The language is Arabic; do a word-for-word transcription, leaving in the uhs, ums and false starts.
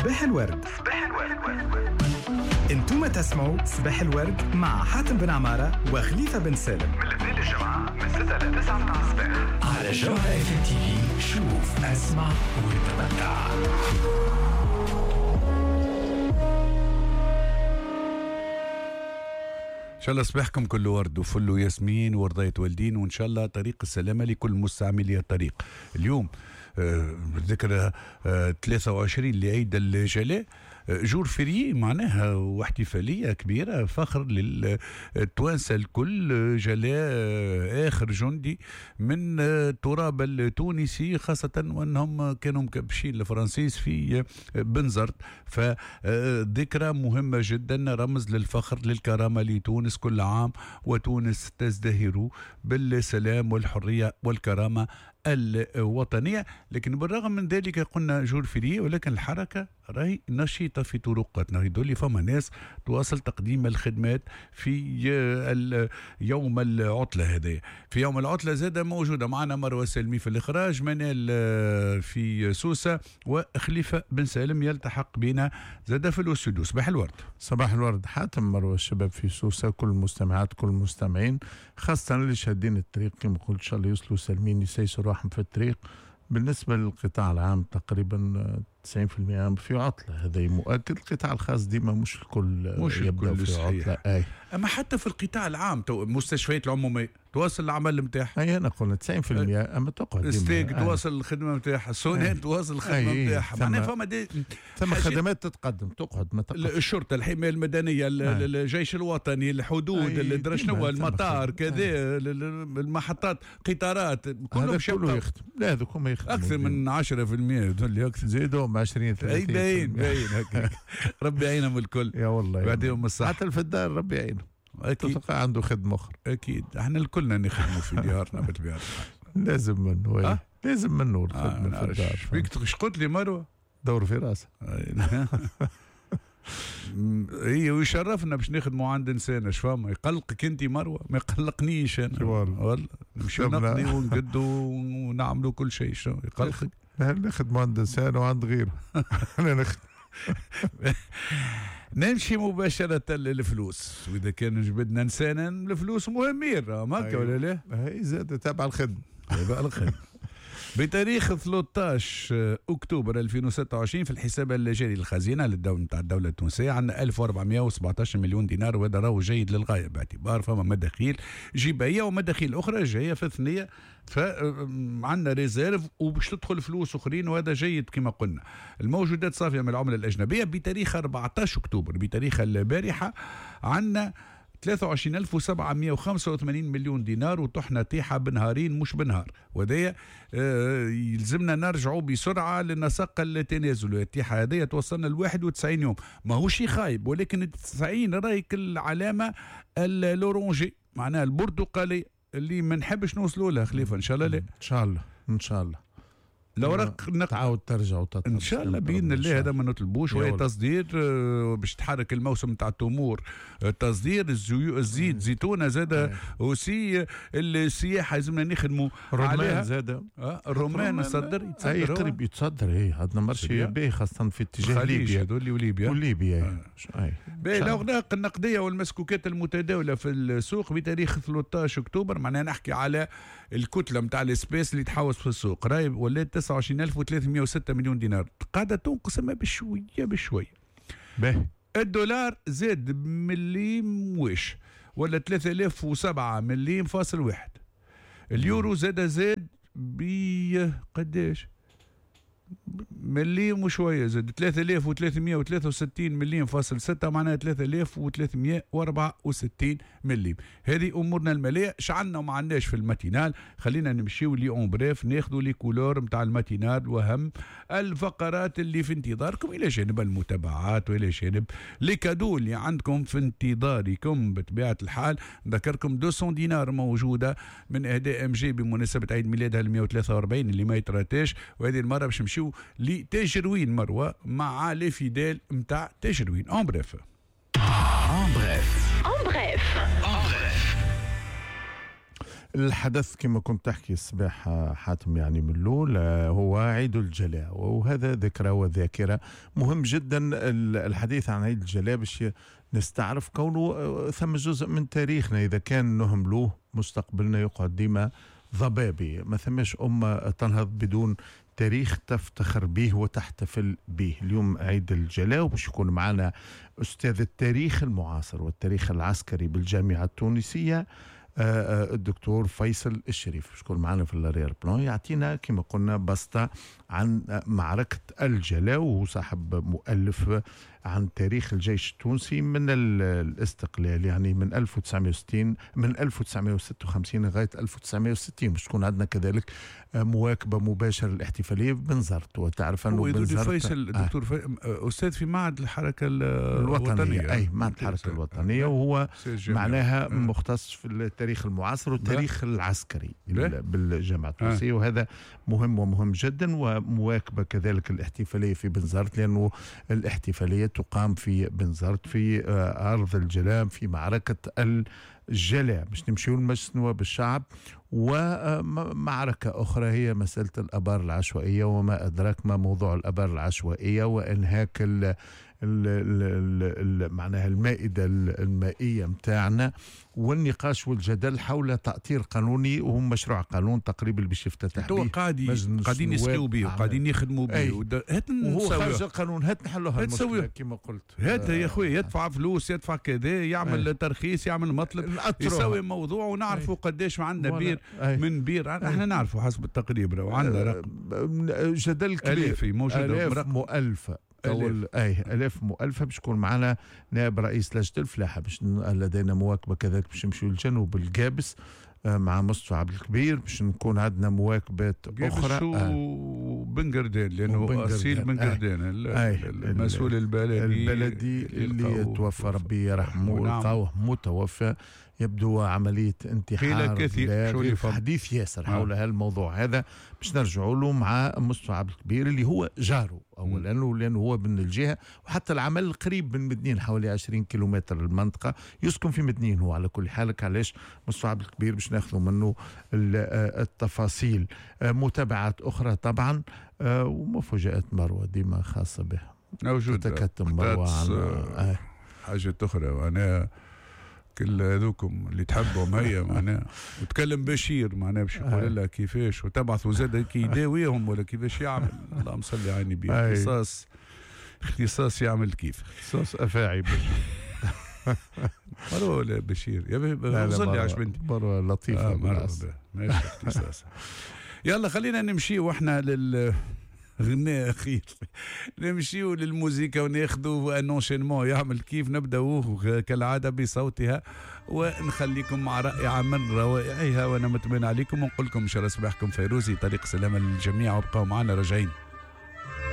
صباح الورد. صباح الورد. انتم تسمعوا صباح الورد مع حاتم بن عمارة وخليفة بن سالم من الاثنين للجمعة من ستة إلى تسعة الصباح على جوهرة اف ام تي في. شوف اسمع وتمتع. إن شاء الله صباحكم كله ورد وفل وياسمين ورضاية والدين، وإن شاء الله طريق السلامة لكل مستعملي الطريق. اليوم آه ذكرى آه ثلاثة وعشرين لعيد الجلاء، آه جور فيري معناها واحتفالية كبيرة، فخر للتوانسة الكل. جلاء آه آخر جندي من آه التراب التونسي، خاصة وأنهم كانوا مكبشين الفرنسيس في آه بنزرت، فذكرى مهمة جدا، رمز للفخر للكرامة لتونس كل عام، وتونس تزدهر بالسلام والحرية والكرامة الوطنية. لكن بالرغم من ذلك قلنا جور فيري، ولكن الحركة راهي نشيطة في طرقاتنا. يدل لي فما ناس تواصل تقديم الخدمات في يوم العطلة هذا. في يوم العطلة زادة موجودة معنا مروة سلمي في الإخراج، منال في سوسة، وخليفة بن سالم يلتحق بنا زادة في الاستوديو. صباح الورد. صباح الورد حاتم، مروة الشباب في سوسة، كل المستمعات كل المستمعين، خاصة اللي شادين الطريق كما قلت، إن شاء الله يوصلوا سالمين يسيسوا روحهم في الطريق. بالنسبة للقطاع العام تقريبا تسعين بالمئة في عطلة، هذا مؤكد. القطاع الخاص ديما مش الكل مش يبدأ الكل في صحيح. عطلة. أي. أما حتى في القطاع العام مستشفيات العمومية تواصل العمل نتاعها. أي أنا قلنا تسعين بالمئة أما تقعد. ستيك تواصل الخدمة نتاعها، سونان تواصل الخدمة نتاعها. معناها فما دي ثم خدمات تتقدم تقعد ما تقعد. الشرطة، الحماية المدنية، الجيش الوطني، الحدود، الدرشنوة، المطار، كذا، المحطات، قطارات، كلهم كله يخدم. لا هذا كلهم يخدم أكثر من عشرة بالمئة تولي أكثر. زيدهم عشرين ثلاثين. أي باين باين هكاك. ربي يعينهم الكل يا والله، بعدهم الصحة. حتى الفدار ربي يعينه، أكيد عنده خدمة أخرى. أكيد احنا الكلنا نخدموا في ديارنا بالطبيعة. لازم منه. أه؟ لازم منه الخدمة آه في الدار. بيك ايش قلت لي مروة؟ دور في راسه. هي ويشرفنا باش نخدموا عند انسان. اش فاهم يقلقك انت مروه؟ ما يقلقنيش انا والله. نمشي نقضي ونقدوا ونعملوا كل شيء. شنو يقلقك؟ نخدموا عند انسان وعند غيره. انا نخدم. نمشي مباشرة للفلوس، وإذا كان جبدنا إنسانا الفلوس مهمين، هكا ولا لا؟ هي زاد تابع الخدمة. تابع الخدمة. بتاريخ ثلاثة عشر أكتوبر ألفين وستة وعشرين في الحساب الجاري للخزينة للدولة نتاع الدولة التونسية عندنا ألف وأربعمائة وسبعة عشر مليون دينار، وهذا راهو جيد للغاية، باعتبار فما مداخيل جبائية ومداخيل أخرى جاية في ثنية، فعندنا ريزيرف وباش تدخل فلوس أخرين، وهذا جيد كما قلنا. الموجودات صافية من العملة الأجنبية بتاريخ أربعة عشر أكتوبر بتاريخ البارحة عندنا ثلاثة وعشرين ألف وسبعمائة وخمسة وثمانين مليون دينار، وطحنا طيحة بنهارين مش بنهار، وهذا آه يلزمنا نرجعوا بسرعة لنسق التنازل. الطيحة هذه توصلنا ل واحد وتسعين يوم، ما هو شيء خايب، ولكن تسعين رايك العلامة اللورونجي معناها البرتقالي اللي ما نحبش نوصلوا لها. خليفة إن شاء الله لا. إن شاء الله إن شاء الله لو رق نق... تعاود ترجع وتطلع ان شاء الله باذن الله. هذا ما نطلبوش، وهي تصدير آه باش تحرك الموسم نتاع التمور، آه تصدير الزيو... الزيت زيتونه زاده، وسي السياحه لازمنا نخدموا عليها زاده. آه الرومان يتصدر يتصدر اي قريب يتصدر. هي عندنا مرشي باهي خاصه في اتجاه ليبيا هذول وليبيا وليبيا آه. باهي الاوراق النقديه والمسكوكات المتداوله في السوق بتاريخ ثلاثة عشر أكتوبر، معناها نحكي على الكتله نتاع الاسبيس اللي تحوس في السوق، راهي ولات تسعة وعشرين ألف وثلاثمائة وستة مليون دينار، قاعدة تنقص ما بشوية بشوية. به الدولار زاد مليم ويش ولا ثلاثة آلاف وسبعة مليم فاصل واحد. اليورو زاد زاد ب قداش؟ مليم وشوية، زاد ثلاثة آلاف وثلاثمائة وثلاثة وستين مليم فاصل ستة، معناها ثلاثة آلاف وثلاثمائة وأربعة وستين مليم. هذه أمورنا المالية. شعلنا وما عندناش في الماتينال، خلينا نمشيو لي اون بريف ناخذوا لي كولور نتاع الماتينال وهم الفقرات اللي في انتظاركم، إلى جانب المتابعات وإلى جانب لي كادو اللي عندكم في انتظاركم. بطبيعة الحال نذكركم مئتين دينار موجودة من إهداء ام جي بمناسبة عيد ميلادها ال مئة وثلاثة وأربعين اللي ما يتراتاش، وهذه المرة باش نمشيو لتجروين مروة مع لي فيديل متاع تجروين. اون بريف اون بريف En bref. En bref. الحدث كما كنت تحكي الصباح حاتم يعني من الأول هو عيد الجلاء، وهذا ذكرى وذاكرة مهم جدا الحديث عن عيد الجلاء باش نستعرف كونه ثم جزء من تاريخنا. إذا كان نهملوه مستقبلنا يقعد ديما ضبابي، ما ثماش أمة تنهض بدون تاريخ تفتخر به وتحتفل به. اليوم عيد الجلاء وباش يكون معنا أستاذ التاريخ المعاصر والتاريخ العسكري بالجامعة التونسية الدكتور فيصل الشريف، باش يكون معنا في الرير بلان يعطينا كما قلنا بسطة عن معركة الجلاء، وهو صاحب مؤلف عن تاريخ الجيش التونسي من الاستقلال، يعني من ألف وتسعمائة وستين من ألف وتسعمائة وستة وخمسين لغاية ألف وتسعمائة وستين. باش تكون عندنا كذلك مواكبة مباشرة الاحتفالية ببنزرت، وتعرف أنه بنزرت فيصل دكتور آه. في أستاذ في معهد الحركة الوطنية, الوطنية. أي معهد الحركة الوطنية، وهو معناها مختص في التاريخ المعاصر والتاريخ العسكري بالجامعة التونسية، آه. وهذا مهم ومهم جدا. ومواكبة كذلك الاحتفالية في بنزرت، لأنه الاحتفالية تقام في بنزرت في أرض الجلاء في معركة الجلاء. باش نمشيو لمجلس نواب الشعب، ومعركة أخرى هي مسألة الآبار العشوائية، وما أدراك ما موضوع الآبار العشوائية وإنهاك ال ال ال ال معناها المائدة المائية متاعنا، والنقاش والجدل حول تأطير قانوني وهو مشروع قانون تقريبا اللي باش يفتتح به قاعدين قاعدين يسقيو به وقاعدين يخدموا به، وهو خارج القانون. هات نحلوها المشكلة كما قلت، هات يا خويا يدفع فلوس يدفع كذا يعمل أي. ترخيص يعمل مطلب يسوي موضوع، ونعرفوا قداش عندنا بير أي. من بير احنا نعرفوا حسب التقريب وعندنا رقم جدل كبير آلاف مؤلفة أول أي ألاف مؤلفة. باش يكون معنا نائب رئيس لجنة الفلاحة، باش لدينا مواكبة كذلك باش نمشيو للجنوب الجابس مع مصطفى عبد الكبير، باش نكون عندنا مواكبات أخرى وبنقردان، لأنه أصيل بنقردان المسؤول البلدي البلدي اللي توفى ربي يرحمه لقاوه متوفى. يبدو عملية انتحار كثير حديث ياسر حول آه. هالموضوع هذا، باش نرجعوا له مع مصطفى عبد الكبير اللي هو جاره أولا، لأنه هو من الجهة، وحتى العمل قريب من مدنين حوالي عشرين كيلومتر المنطقة، يسكن في مدنين هو على كل حال. علاش مصطفى عبد الكبير باش ناخذوا منه التفاصيل. متابعات أخرى طبعا ومفاجآت مروة ديما خاصة بها تتكتم مروة عن آه. حاجة أخرى. وأنا كل هذوكم اللي تحبهم هي معناها وتكلم بشير معناها باش يقول لها كيفاش وتبعث وزاد كي يداويهم ولا كيفاش يعمل. اللهم صل عيني بيه اختصاص اختصاص يعمل كيف اختصاص افاعي مروه ولا بشير يا بصلي عاش بنتي مروه لطيفه آه مروه ماشي اختصاص. يلا خلينا نمشي واحنا لل غناء أخير، نمشيو للموسيقى وناخذوا انونشينمون يعمل كيف نبداوه كالعادة بصوتها، ونخليكم مع رائعة من روائعها. وانا متمنى عليكم ونقول لكم ان شاء الله صباحكم فيروزي، طريق سلامة للجميع، وابقوا معنا راجعين.